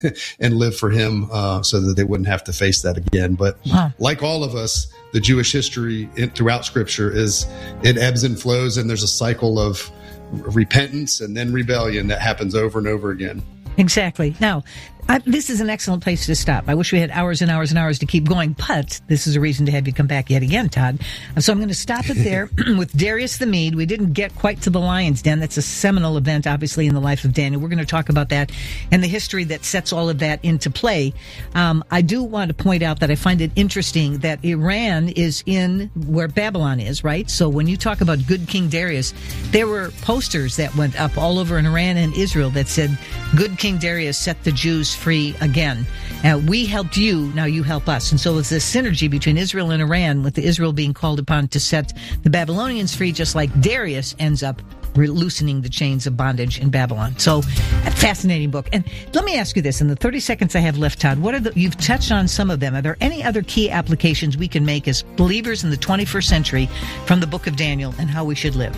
and live for him so that they wouldn't have to face that again. But like all of us, the Jewish history throughout Scripture it ebbs and flows, and there's a cycle of repentance and then rebellion that happens over and over again. Exactly. Now, this is an excellent place to stop. I wish we had hours and hours and hours to keep going, but this is a reason to have you come back yet again, Todd. So I'm going to stop it there with Darius the Mede. We didn't get quite to the Lion's Den. That's a seminal event, obviously, in the life of Daniel. We're going to talk about that and the history that sets all of that into play. I do want to point out that I find it interesting that Iran is in where Babylon is, right? So when you talk about good King Darius, there were posters that went up all over in Iran and Israel that said, "Good King Darius set the Jews free again. We helped you, now you help us." And so it's this synergy between Israel and Iran, with the Israel being called upon to set the Babylonians free, just like Darius ends up loosening the chains of bondage in Babylon. So, a fascinating book. And let me ask you this, in the 30 seconds I have left, Todd, you've touched on some of them. Are there any other key applications we can make as believers in the 21st century from the book of Daniel and how we should live?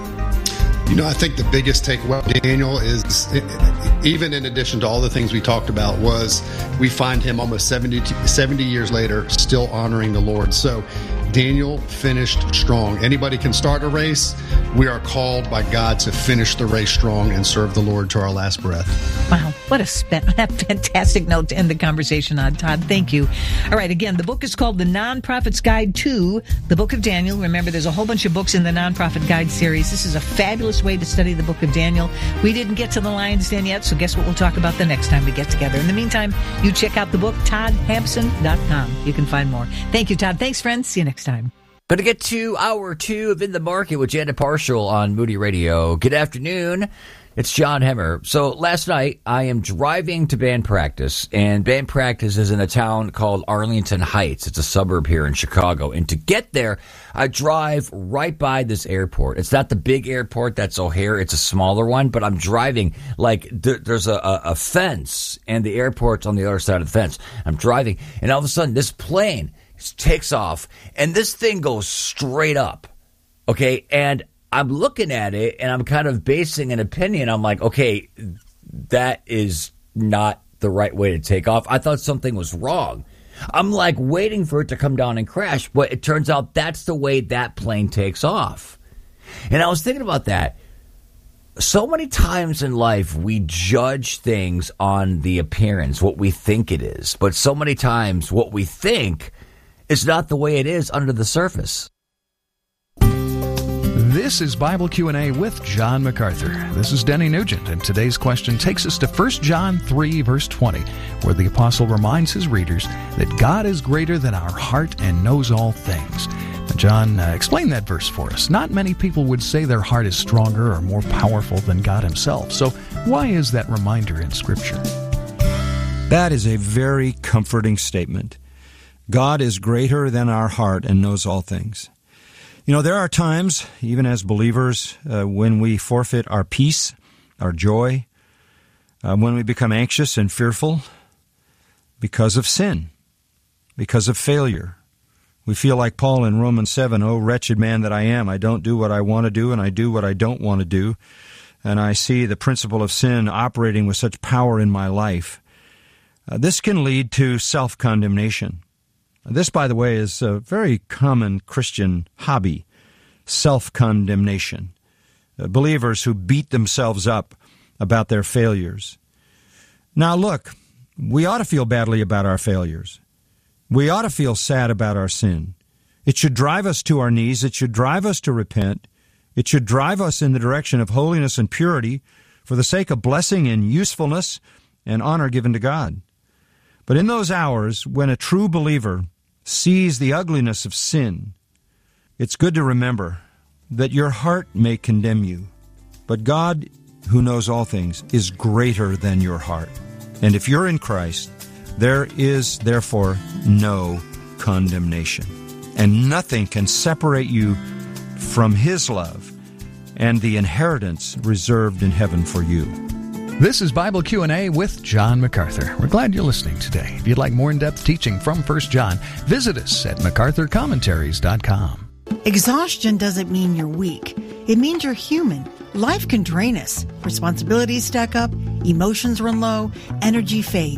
I think the biggest takeaway of Daniel is, even in addition to all the things we talked about, was we find him almost 70 years later still honoring the Lord. So Daniel finished strong. Anybody can start a race. We are called by God to finish the race strong and serve the Lord to our last breath. Wow, what a fantastic note to end the conversation on, Todd. Thank you. All right, again, the book is called The Non-Prophet's Guide to the Book of Daniel. Remember, there's a whole bunch of books in the Non-Prophet Guide series. This is a fabulous way to study the book of Daniel. We didn't get to the Lion's Den yet, so guess what we'll talk about the next time we get together. In the meantime, you check out the book, toddhampson.com. You can find more. Thank you, Todd. Thanks, friends. See you next time. Going to get to hour 2 of In the Market with Janet Parshall on Moody Radio. Good afternoon. It's John Hemmer. So last night I am driving to band practice, and band practice is in a town called Arlington Heights. It's a suburb here in Chicago. And to get there, I drive right by this airport. It's not the big airport that's O'Hare. It's a smaller one, but I'm driving like there's a fence, and the airport's on the other side of the fence. I'm driving, and all of a sudden this plane takes off, and this thing goes straight up. Okay, and I'm looking at it, and I'm kind of basing an opinion. I'm like, okay, that is not the right way to take off. I thought something was wrong. I'm like waiting for it to come down and crash, but it turns out that's the way that plane takes off. And I was thinking about that. So many times in life, we judge things on the appearance, what we think it is. But so many times, what we think is not the way it is under the surface. This is Bible Q&A with John MacArthur. This is Denny Nugent, and today's question takes us to 1 John 3, verse 20, where the apostle reminds his readers that God is greater than our heart and knows all things. Now, John explained that verse for us. Not many people would say their heart is stronger or more powerful than God himself. So why is that reminder in Scripture? That is a very comforting statement. God is greater than our heart and knows all things. There are times, even as believers, when we forfeit our peace, our joy, when we become anxious and fearful because of sin, because of failure. We feel like Paul in Romans 7, "Oh, wretched man that I am, I don't do what I want to do, and I do what I don't want to do." And I see the principle of sin operating with such power in my life. This can lead to self-condemnation. This, by the way, is a very common Christian hobby, self-condemnation. Believers who beat themselves up about their failures. Now look, we ought to feel badly about our failures. We ought to feel sad about our sin. It should drive us to our knees. It should drive us to repent. It should drive us in the direction of holiness and purity for the sake of blessing and usefulness and honor given to God. But in those hours when a true believer sees the ugliness of sin, it's good to remember that your heart may condemn you, but God, who knows all things, is greater than your heart. And if you're in Christ, there is therefore no condemnation. And nothing can separate you from His love and the inheritance reserved in heaven for you. This is Bible Q&A with John MacArthur. We're glad you're listening today. If you'd like more in-depth teaching from 1 John, visit us at MacArthurCommentaries.com. Exhaustion doesn't mean you're weak. It means you're human. Life can drain us. Responsibilities stack up, emotions run low, energy fades.